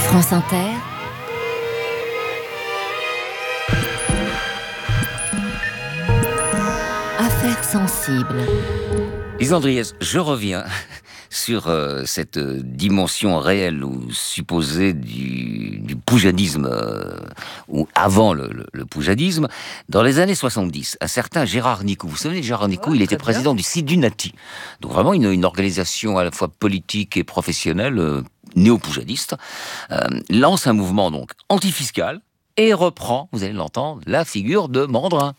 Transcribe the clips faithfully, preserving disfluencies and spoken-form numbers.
France Inter, Affaires sensibles. Lisa Andriès, je reviens sur euh, cette euh, dimension réelle ou supposée du, du poujadisme, euh, ou avant le, le, le poujadisme. Dans les années soixante-dix, un certain Gérard Nicou, vous vous souvenez de Gérard Nicou, Ouais, il était très président du Sidunati, donc vraiment une, une organisation à la fois politique et professionnelle, euh, néo-poujadiste, euh, lance un mouvement donc antifiscal et reprend, vous allez l'entendre, la figure de Mandrin.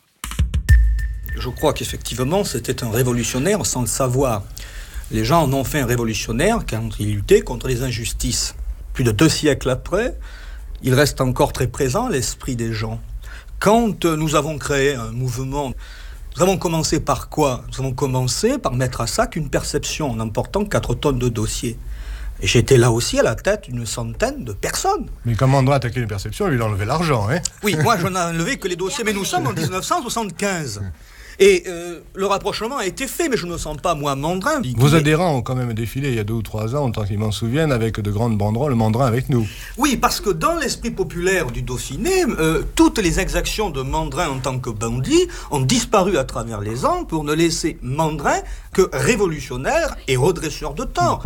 Je crois qu'effectivement, c'était un révolutionnaire sans le savoir. Les gens en ont fait un révolutionnaire quand il luttait contre les injustices. Plus de deux siècles après, il reste encore très présent à l'esprit des gens. Quand nous avons créé un mouvement, nous avons commencé par quoi ? Nous avons commencé par mettre à sac une perception en emportant quatre tonnes de dossiers. Et j'étais là aussi à la tête d'une centaine de personnes. Mais comment on doit attaquer les perceptions ? Lui, il a enlevé l'argent, hein ? Oui, moi, je n'ai enlevé que les dossiers, mais nous sommes en dix-neuf cent soixante-quinze. Et euh, le rapprochement a été fait, mais je ne me sens pas, moi, Mandrin. Vos adhérents ont quand même défilé il y a deux ou trois ans, autant qu'ils m'en souviennent, avec de grandes banderoles, Mandrin avec nous. Oui, parce que dans l'esprit populaire du Dauphiné, euh, toutes les exactions de Mandrin en tant que bandit ont disparu à travers les ans pour ne laisser Mandrin que révolutionnaire et redresseur de tort.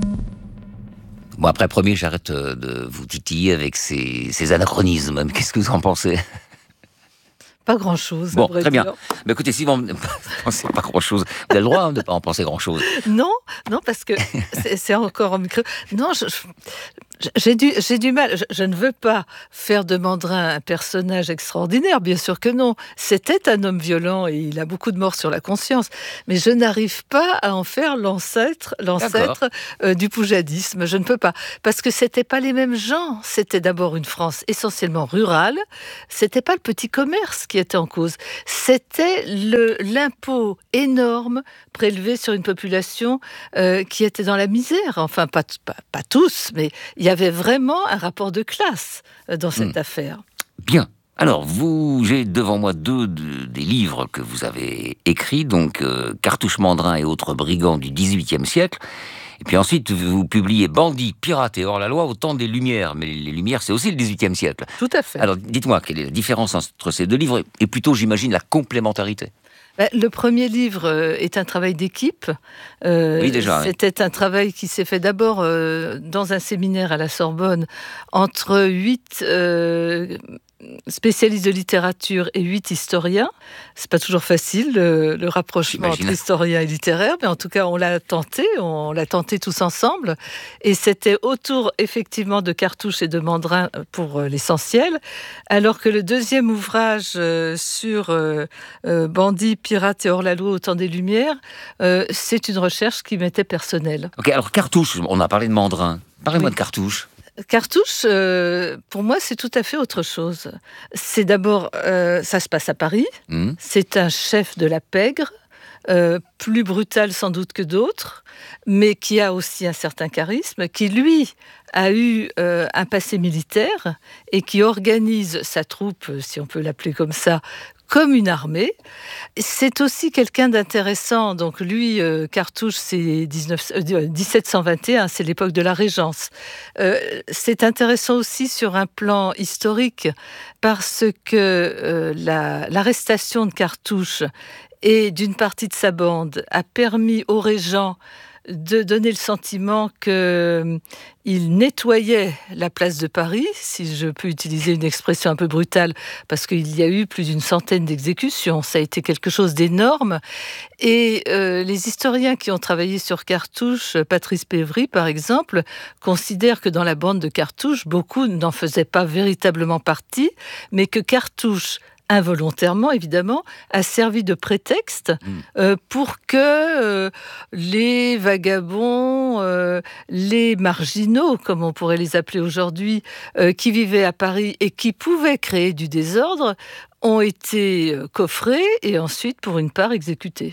Bon, après, premier, j'arrête de vous titiller avec ces, ces anachronismes. Qu'est-ce que vous en pensez ? Pas grand-chose. Bon, à vrai très bien. dire. Mais écoutez, si vous ne pensez pas grand-chose, vous avez le droit hein, de ne pas en penser grand-chose. Non, non, parce que c'est, c'est encore un micro. Non, je, je, j'ai, du, j'ai du mal. Je, je ne veux pas faire de Mandrin un personnage extraordinaire, bien sûr que non. C'était un homme violent et il a beaucoup de morts sur la conscience. Mais je n'arrive pas à en faire l'ancêtre, l'ancêtre euh, du poujadisme. Je ne peux pas. Parce que c'était pas les mêmes gens. C'était d'abord une France essentiellement rurale. C'était pas le petit commerce qui était en cause. C'était le, l'impôt énorme prélevé sur une population euh, qui était dans la misère. Enfin, pas, pas, pas tous, mais il y avait vraiment un rapport de classe euh, dans cette mmh. affaire. Bien. Alors, vous, j'ai devant moi deux de, des livres que vous avez écrits, donc euh, Cartouche Mandrin et autres brigands du dix-huitième siècle. Et puis ensuite, vous publiez Bandits, pirates et hors-la-loi au temps des Lumières. Mais les Lumières, c'est aussi le dix-huitième siècle. Tout à fait. Alors, dites-moi, quelle est la différence entre ces deux livres et plutôt, j'imagine, la complémentarité ? Le premier livre est un travail d'équipe. Euh, oui, déjà. C'était oui. un travail qui s'est fait d'abord euh, dans un séminaire à la Sorbonne entre huit euh, spécialistes de littérature et huit historiens. C'est pas toujours facile le, le rapprochement J'imagine. entre historien et littéraire, mais en tout cas on l'a tenté, on l'a tenté tous ensemble. Et c'était autour effectivement de Cartouche et de Mandrin pour l'essentiel, alors que le deuxième ouvrage euh, sur euh, euh, Bandits, pirates et hors-la-loi au temps des Lumières, euh, c'est une recherche qui m'était personnelle. Ok, alors Cartouche, on a parlé de Mandrin. Parlez-moi Oui. de Cartouche. Cartouche, euh, pour moi, c'est tout à fait autre chose. C'est d'abord, euh, ça se passe à Paris. Mmh. C'est un chef de la pègre, euh, plus brutal sans doute que d'autres, mais qui a aussi un certain charisme, qui lui a eu euh, un passé militaire et qui organise sa troupe, si on peut l'appeler comme ça, comme une armée. C'est aussi quelqu'un d'intéressant. Donc lui, euh, Cartouche, c'est dix-neuf, euh, dix-sept cent vingt et un, c'est l'époque de la Régence. Euh, c'est intéressant aussi sur un plan historique parce que euh, la, l'arrestation de Cartouche et d'une partie de sa bande a permis aux régents de donner le sentiment qu'il nettoyait la place de Paris, si je peux utiliser une expression un peu brutale, parce qu'il y a eu plus d'une centaine d'exécutions. Ça a été quelque chose d'énorme. Et euh, les historiens qui ont travaillé sur Cartouche, Patrice Pévry par exemple, considèrent que dans la bande de Cartouche, beaucoup n'en faisaient pas véritablement partie, mais que Cartouche, involontairement évidemment, a servi de prétexte mmh. euh, pour que euh, les vagabonds, euh, les marginaux, comme on pourrait les appeler aujourd'hui, euh, qui vivaient à Paris et qui pouvaient créer du désordre, ont été coffrés et ensuite, pour une part, exécutés.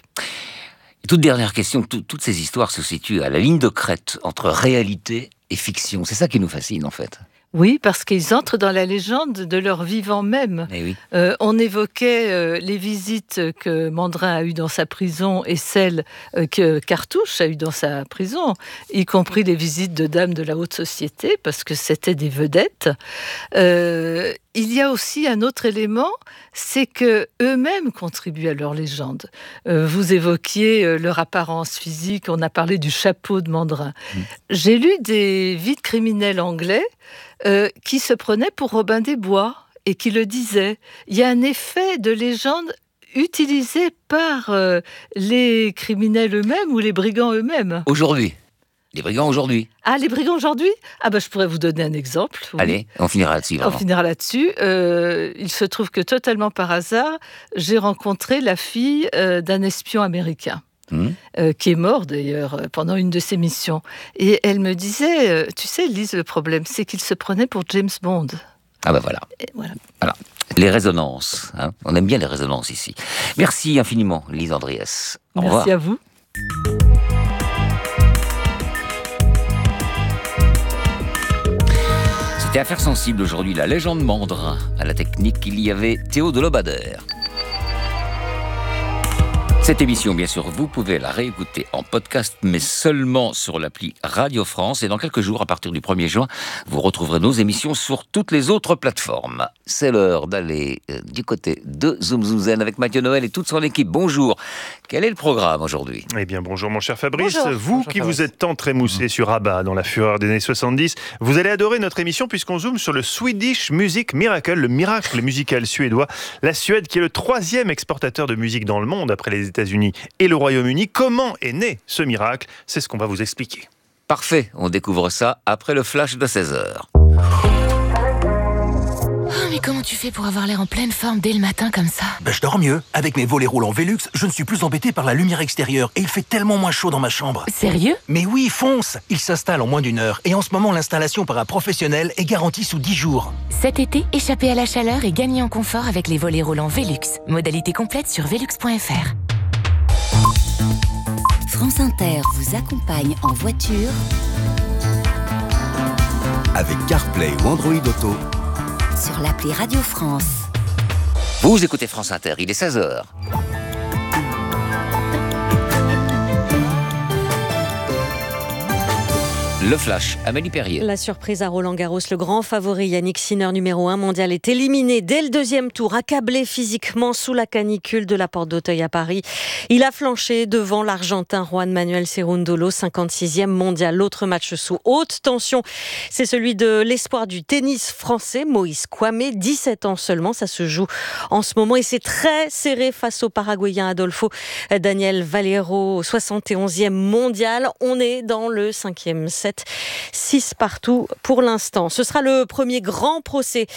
Et toute dernière question, tout, toutes ces histoires se situent à la ligne de crête entre réalité et fiction. C'est ça qui nous fascine en fait. Oui, parce qu'ils entrent dans la légende de leur vivant même. Eh oui. Euh, on évoquait euh, les visites que Mandrin a eues dans sa prison et celles euh, que Cartouche a eues dans sa prison, y compris les visites de dames de la haute société, parce que c'était des vedettes. Euh, il y a aussi un autre élément, c'est que eux-mêmes contribuent à leur légende. Euh, vous évoquiez euh, leur apparence physique, on a parlé du chapeau de Mandrin. Mmh. J'ai lu des vies de criminels anglais euh, qui se prenaient pour Robin des Bois et qui le disaient. Il y a un effet de légende utilisé par euh, les criminels eux-mêmes ou les brigands eux-mêmes. Aujourd'hui Les brigands aujourd'hui. Ah, les brigands aujourd'hui ? Ah ben, je pourrais vous donner un exemple. Oui. Allez, on finira là-dessus. Vraiment. On finira là-dessus. Euh, il se trouve que totalement par hasard, j'ai rencontré la fille euh, d'un espion américain. Mmh. Euh, qui est mort d'ailleurs pendant une de ses missions. Et elle me disait, euh, tu sais Lise, le problème, c'est qu'il se prenait pour James Bond. Ah ben voilà. Et voilà. Voilà. Les résonances. Hein. On aime bien les résonances ici. Merci infiniment, Lise Andriès. Au Merci revoir. à vous. C'était Affaires sensibles aujourd'hui, la légende Mandrin. À la technique, il y avait Théo de Lobader. Cette émission, bien sûr, vous pouvez la réécouter en podcast, mais seulement sur l'appli Radio France. Et dans quelques jours, à partir du premier juin, vous retrouverez nos émissions sur toutes les autres plateformes. C'est l'heure d'aller euh, du côté de Zoom Zoom Zen avec Mathieu Noël et toute son équipe. Bonjour. Quel est le programme aujourd'hui ? Eh bien, bonjour mon cher Fabrice. Bonjour. Vous Bonjour, qui Fabrice. vous êtes tant trémoussé mmh. sur ABBA dans la fureur des années soixante-dix, vous allez adorer notre émission puisqu'on zoome sur le Swedish Music Miracle, le miracle musical suédois. La Suède qui est le troisième exportateur de musique dans le monde après les États-Unis et le Royaume-Uni. Comment est né ce miracle ? C'est ce qu'on va vous expliquer. Parfait, on découvre ça après le flash de seize heures. Oh, mais comment tu fais pour avoir l'air en pleine forme dès le matin comme ça ? Ben, je dors mieux. Avec mes volets roulants Velux, je ne suis plus embêté par la lumière extérieure et il fait tellement moins chaud dans ma chambre. Sérieux ? Mais oui, fonce ! Il s'installe en moins d'une heure et en ce moment, l'installation par un professionnel est garantie sous dix jours. Cet été, échappez à la chaleur et gagnez en confort avec les volets roulants Velux. Modalité complète sur velux point f r. France Inter vous accompagne en voiture avec CarPlay ou Android Auto sur l'appli Radio France. Vous écoutez France Inter, il est seize heures. Le flash, Amélie Perrier. La surprise à Roland-Garros, le grand favori Yannick Sinner, numéro un mondial, est éliminé dès le deuxième tour, accablé physiquement sous la canicule de la Porte d'Auteuil à Paris. Il a flanché devant l'Argentin Juan Manuel Cerúndolo, cinquante-sixième mondial. L'autre match sous haute tension, c'est celui de l'espoir du tennis français, Moïse Kouamé, dix-sept ans seulement. Ça se joue en ce moment et c'est très serré face au Paraguayen Adolfo Daniel Valero, soixante et onzième mondial. On est dans le cinquième set. six partout pour l'instant. Ce sera le premier grand procès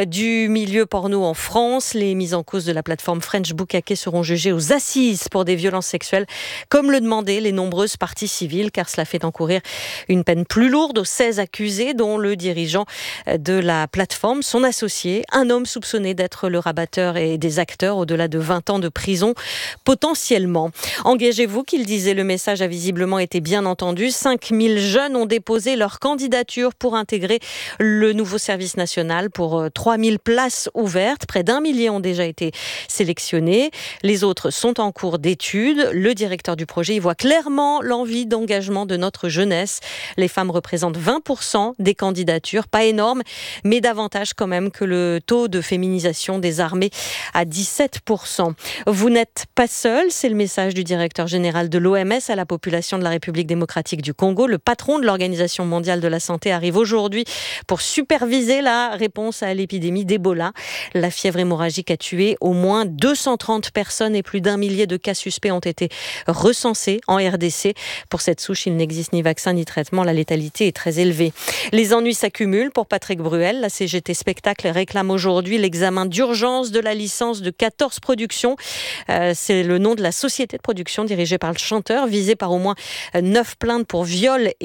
du milieu porno en France. Les mises en cause de la plateforme French Bukkake seront jugées aux assises pour des violences sexuelles, comme le demandaient les nombreuses parties civiles, car cela fait encourir une peine plus lourde aux seize accusés, dont le dirigeant de la plateforme, son associé, un homme soupçonné d'être le rabatteur et des acteurs, au-delà de vingt ans de prison potentiellement. Engagez-vous, qu'il disait, le message a visiblement été bien entendu. cinq mille jeunes ont déposé leur candidature pour intégrer le nouveau service national pour trois mille places ouvertes. Près d'un millier ont déjà été sélectionnés. Les autres sont en cours d'études. Le directeur du projet y voit clairement l'envie d'engagement de notre jeunesse. Les femmes représentent vingt pour cent des candidatures, pas énorme, mais davantage quand même que le taux de féminisation des armées à dix-sept pour cent. Vous n'êtes pas seul, c'est le message du directeur général de l'O M S à la population de la République démocratique du Congo. Le patron de l'Organisation mondiale de la santé arrive aujourd'hui pour superviser la réponse à l'épidémie d'Ebola. La fièvre hémorragique a tué au moins deux cent trente personnes et plus d'un millier de cas suspects ont été recensés en R D C. Pour cette souche, il n'existe ni vaccin ni traitement. La létalité est très élevée. Les ennuis s'accumulent pour Patrick Bruel. La C G T Spectacle réclame aujourd'hui l'examen d'urgence de la licence de quatorze productions. Euh, c'est le nom de la société de production dirigée par le chanteur, visée par au moins neuf plaintes pour viol et agression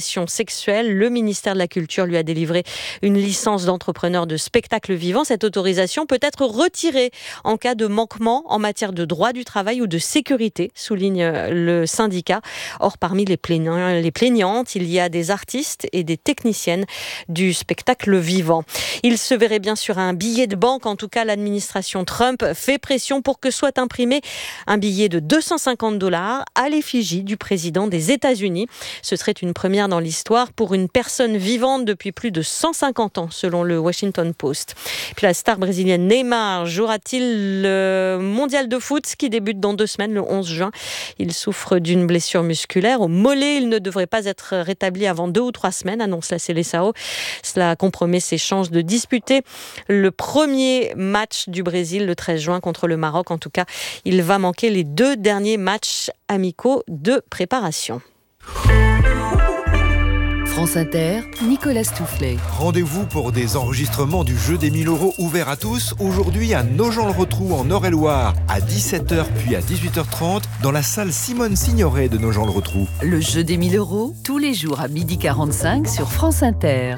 agression sexuelle. Le ministère de la Culture lui a délivré une licence d'entrepreneur de spectacle vivant. Cette autorisation peut être retirée en cas de manquement en matière de droit du travail ou de sécurité, souligne le syndicat. Or, parmi les plaignants, les plaignantes, il y a des artistes et des techniciennes du spectacle vivant. Il se verrait bien sur un billet de banque. En tout cas, l'administration Trump fait pression pour que soit imprimé un billet de deux cent cinquante dollars à l'effigie du président des États-Unis. Ce serait une première dans l'histoire pour une personne vivante depuis plus de cent cinquante ans, selon le Washington Post. Puis la star brésilienne Neymar jouera-t-il le mondial de foot qui débute dans deux semaines, le onze juin. Il souffre d'une blessure musculaire au mollet. Il ne devrait pas être rétabli avant deux ou trois semaines, annonce la Seleção. Cela compromet ses chances de disputer le premier match du Brésil le treize juin contre le Maroc. En tout cas, il va manquer les deux derniers matchs amicaux de préparation. France Inter, Nicolas Stoufflet. Rendez-vous pour des enregistrements du jeu des mille euros ouvert à tous. Aujourd'hui à Nogent-le-Rotrou en Eure-et-Loir à dix-sept heures puis à dix-huit heures trente dans la salle Simone Signoret de Nogent-le-Rotrou. Le jeu des mille euros, tous les jours à midi quarante-cinq sur France Inter.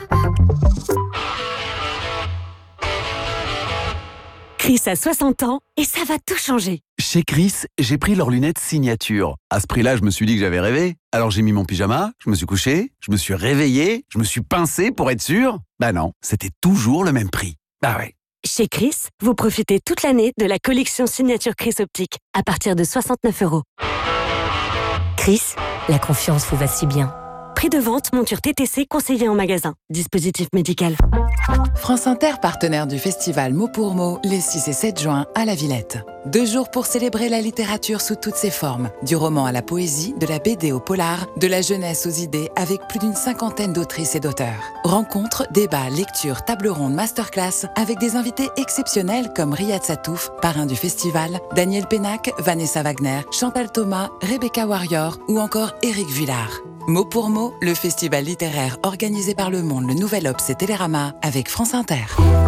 Chris a soixante ans et ça va tout changer. Chez Chris, j'ai pris leurs lunettes signature. À ce prix-là, je me suis dit que j'avais rêvé. Alors j'ai mis mon pyjama, je me suis couché, je me suis réveillé, je me suis pincé pour être sûr. Bah non, c'était toujours le même prix. Bah ouais. Chez Chris, vous profitez toute l'année de la collection signature Chris Optique à partir de soixante-neuf euros. Chris, la confiance vous va si bien. Prix de vente, monture T T C conseillée en magasin. Dispositif médical. France Inter, partenaire du festival Mot pour Mot, les six et sept juin à la Villette. Deux jours pour célébrer la littérature sous toutes ses formes. Du roman à la poésie, de la B D au polar, de la jeunesse aux idées, avec plus d'une cinquantaine d'autrices et d'auteurs. Rencontres, débats, lectures, tables rondes, masterclass, avec des invités exceptionnels comme Riyad Satouf, parrain du festival, Daniel Pénac, Vanessa Wagner, Chantal Thomas, Rebecca Warrior ou encore Éric Vuillard. Mot pour mot, le festival littéraire organisé par Le Monde, le Nouvel Obs et Télérama avec France Inter.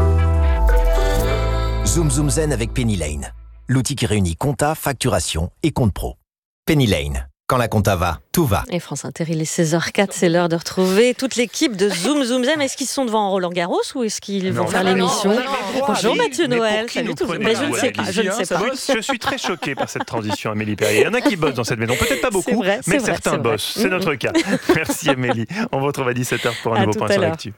Zoom Zoom Zen avec Penny Lane. L'outil qui réunit compta, facturation et compte pro. Penny Lane. Quand la compta va, tout va. Et France Inter, il est seize heures zéro quatre, c'est l'heure de retrouver toute l'équipe de Zoom Zoom Zen. Est-ce qu'ils sont devant Roland Garros ou est-ce qu'ils vont non, faire non, l'émission? non, non, Bonjour mais, Mathieu mais Noël, salut tout le monde. Je ne sais pas, je ne sais pas. Je suis très choqué par cette transition, Amélie Perrier. Il y en a qui bossent dans cette maison, peut-être pas beaucoup, vrai, mais vrai, certains bossent. C'est notre cas. Merci Amélie. On vous retrouve à dix-sept heures pour un à nouveau point sur l'actu.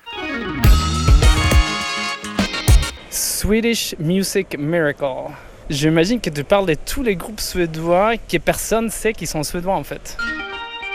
Swedish Music Miracle. J'imagine que tu parles de tous les groupes suédois que personne ne sait qu'ils sont suédois en fait.